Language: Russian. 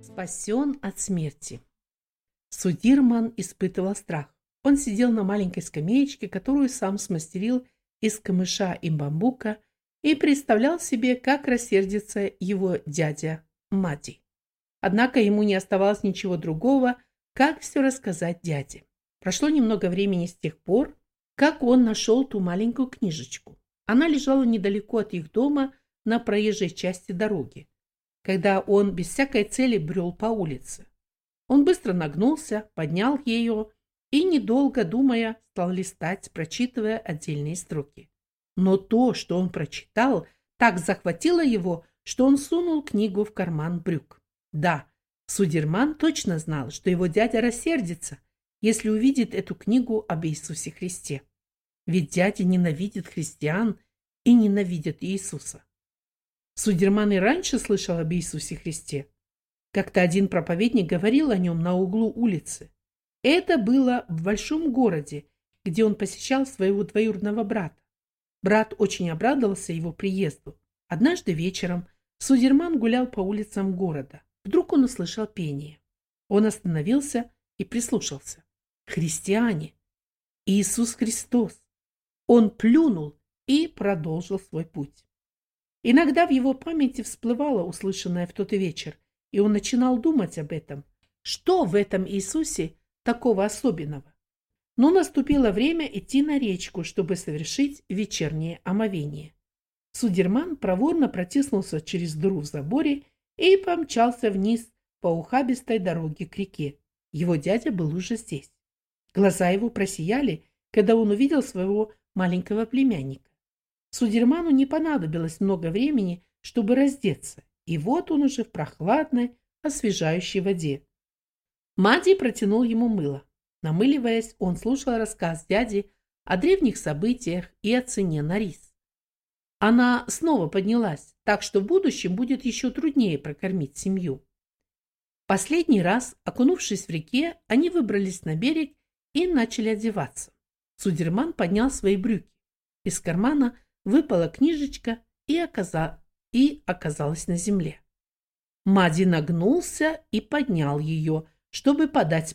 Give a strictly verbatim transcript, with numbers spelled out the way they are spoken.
Спасен от смерти. Судирман испытывал страх. Он сидел на маленькой скамеечке, которую сам смастерил из камыша и бамбука, и представлял себе, как рассердится его дядя Мади. Однако ему не оставалось ничего другого, как все рассказать дяде. Прошло немного времени с тех пор, как он нашел ту маленькую книжечку. Она лежала недалеко от их дома на проезжей части дороги, когда он без всякой цели брел по улице. Он быстро нагнулся, поднял ее и, недолго думая, стал листать, прочитывая отдельные строки. Но то, что он прочитал, так захватило его, что он сунул книгу в карман брюк. Да, Судирман точно знал, что его дядя рассердится, если увидит эту книгу об Иисусе Христе. Ведь дядя ненавидит христиан и ненавидит Иисуса. Судирман и раньше слышал об Иисусе Христе. Как-то один проповедник говорил о нем на углу улицы. Это было в большом городе, где он посещал своего двоюродного брата. Брат очень обрадовался его приезду. Однажды вечером Судирман гулял по улицам города. Вдруг он услышал пение. Он остановился и прислушался. Христиане! Иисус Христос! Он плюнул и продолжил свой путь. Иногда в его памяти всплывало услышанное в тот вечер, и он начинал думать об этом. Что в этом Иисусе такого особенного? Но наступило время идти на речку, чтобы совершить вечернее омовение. Судирман проворно протиснулся через дыру в заборе и помчался вниз по ухабистой дороге к реке. Его дядя был уже здесь. Глаза его просияли, когда он увидел своего маленького племянника. Судирману не понадобилось много времени, чтобы раздеться, и вот он уже в прохладной, освежающей воде. Мади протянул ему мыло. Намыливаясь, он слушал рассказ дяди о древних событиях и о цене на рис. Она снова поднялась, так что в будущем будет еще труднее прокормить семью. Последний раз, окунувшись в реке, они выбрались на берег и начали одеваться. Судирман поднял свои брюки. Из кармана выпала книжечка и, оказа... и оказалась на земле. Мади нагнулся и поднял ее, чтобы подать